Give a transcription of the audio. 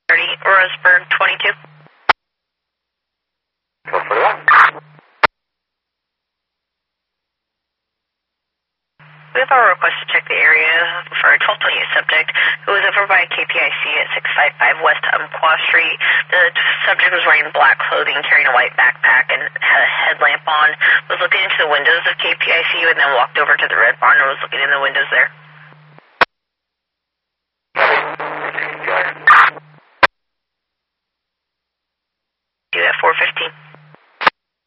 30, Roseburg 22. Go for that. We have a request to check the area for a 1228 subject who was over by KPIC at 655 West Umpqua Street. The subject was wearing black clothing, carrying a white backpack, and had a headlamp on, was looking into the windows of KPIC, and then walked over to the Red Barn and was looking in the windows there.